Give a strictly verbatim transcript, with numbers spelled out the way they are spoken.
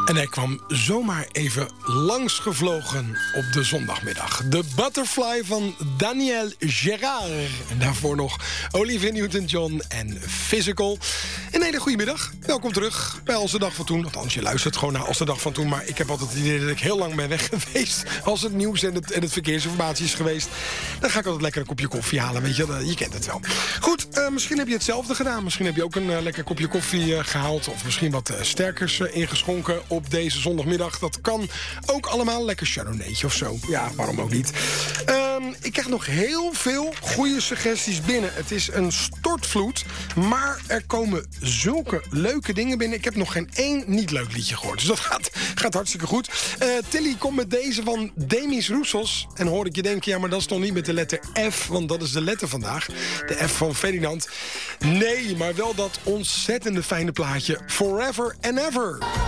En hij kwam zomaar even langsgevlogen op de zondagmiddag. De Butterfly van Daniel Gérard. En daarvoor nog Olivia Newton-John en Physical. Een hele goede middag. Welkom terug bij Als de Dag van Toen. Althans, je luistert gewoon naar Als de Dag van Toen. Maar ik heb altijd het idee dat ik heel lang ben weg geweest. Als het nieuws en het, en het verkeersinformatie is geweest. Dan ga ik altijd lekker een kopje koffie halen. Weet je, je kent het wel. Goed, uh, misschien heb je hetzelfde gedaan. Misschien heb je ook een uh, lekker kopje koffie uh, gehaald. Of misschien wat uh, sterkers uh, ingeschonken op deze zondagmiddag. Dat kan ook allemaal. Lekker chardonnaytje of zo. Ja, waarom ook niet. Um, ik krijg nog heel veel goede suggesties binnen. Het is een stortvloed. Maar er komen zulke leuke dingen binnen. Ik heb nog geen één niet leuk liedje gehoord. Dus dat gaat, gaat hartstikke goed. Uh, Tilly komt met deze van Demis Roussos. En hoor ik je denken, ja, maar dat is toch niet met de letter F. Want dat is de letter vandaag. De F van Ferdinand. Nee, maar wel dat ontzettende fijne plaatje Forever and Ever.